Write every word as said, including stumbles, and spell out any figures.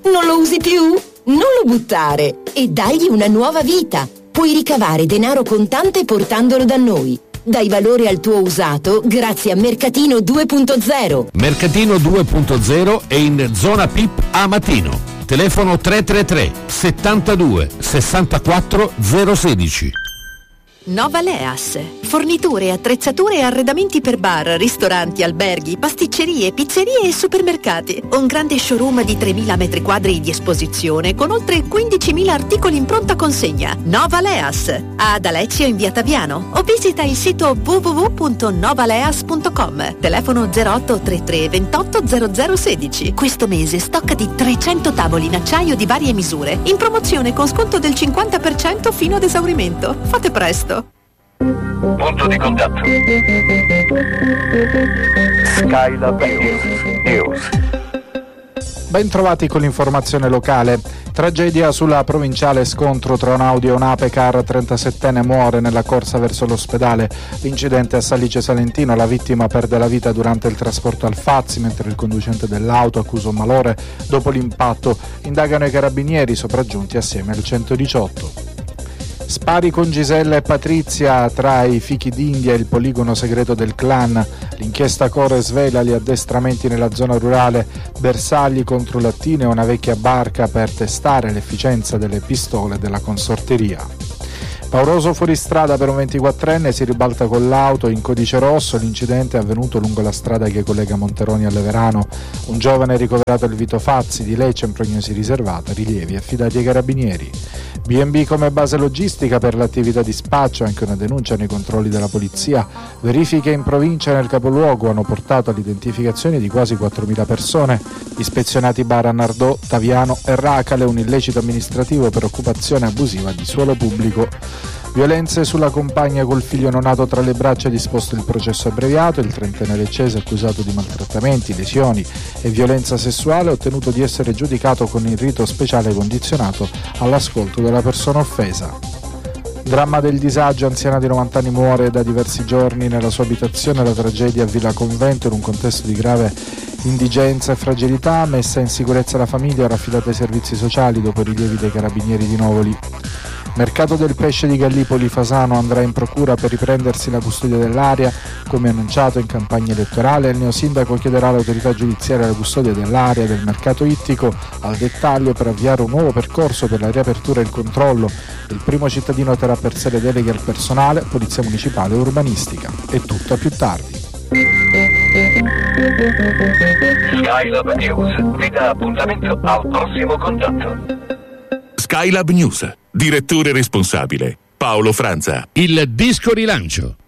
Non lo usi più? Non lo buttare e dagli una nuova vita. Puoi ricavare denaro contante portandolo da noi. Dai valore al tuo usato grazie a Mercatino due punto zero. Mercatino due punto zero è in zona P I P a Matino. Telefono tre tre tre settantadue sessantaquattro zero sedici. Novaleas. Forniture, attrezzature e arredamenti per bar, ristoranti, alberghi, pasticcerie, pizzerie e supermercati. Un grande showroom di tremila metri quadri di esposizione con oltre quindicimila articoli in pronta consegna. Novaleas. Ad Alezio in via Taviano o visita il sito w w w punto novaleas punto com. Telefono zero otto tre tre ventotto zero zero sedici. Questo mese stock di trecento tavoli in acciaio di varie misure. In promozione con sconto del cinquanta per cento fino ad esaurimento. Fate presto. Punto di contatto. Skylab News. Ben trovati con l'informazione locale. Tragedia sulla provinciale, scontro tra un Audi e un Apecar, trentasettenne muore nella corsa verso l'ospedale. L'incidente a Salice Salentino, la vittima perde la vita durante il trasporto al Fazzi, mentre il conducente dell'auto accusa un malore dopo l'impatto. Indagano i carabinieri sopraggiunti assieme al centodiciotto. Spari con Gisella e Patrizia, tra i fichi d'India e il poligono segreto del clan. L'inchiesta Core svela gli addestramenti nella zona rurale, bersagli contro lattine e una vecchia barca per testare l'efficienza delle pistole della consorteria. Pauroso fuoristrada per un ventiquattrenne, si ribalta con l'auto in codice rosso. L'incidente è avvenuto lungo la strada che collega Monteroni a Leverano. Un giovane ricoverato al Vito Fazzi, di Lecce in prognosi riservata, rilievi affidati ai carabinieri. B and B come base logistica per l'attività di spaccio, anche una denuncia nei controlli della polizia. Verifiche in provincia e nel capoluogo hanno portato all'identificazione di quasi quattromila persone. Ispezionati bar a Nardò, Taviano e Racale, un illecito amministrativo per occupazione abusiva di suolo pubblico. Violenze sulla compagna col figlio neonato tra le braccia, disposto il processo abbreviato. Il trentenne leccese, accusato di maltrattamenti, lesioni e violenza sessuale, ha ottenuto di essere giudicato con il rito speciale condizionato all'ascolto della persona offesa. Dramma del disagio, anziana di novanta anni muore da diversi giorni nella sua abitazione. La tragedia a Villa Convento in un contesto di grave indigenza e fragilità. Messa in sicurezza la famiglia, raffidata ai servizi sociali dopo i rilievi dei carabinieri di Novoli. Mercato del pesce di Gallipoli, Fasano andrà in procura per riprendersi la custodia dell'area. Come annunciato in campagna elettorale, il neosindaco chiederà all'autorità giudiziaria la custodia dell'area del mercato ittico al dettaglio per avviare un nuovo percorso per la riapertura e il controllo. Il primo cittadino terrà per sé le deleghe al personale, polizia municipale e urbanistica. È tutto a più tardi. Skylab News vi dà appuntamento al prossimo contatto. Skylab News. Direttore responsabile Paolo Franza. Il disco rilancio.